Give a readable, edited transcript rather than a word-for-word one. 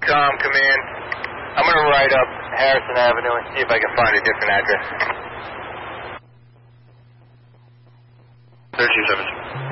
Tom, Command. I'm going to write up Harrison Avenue and see if I can find a different address. 3217.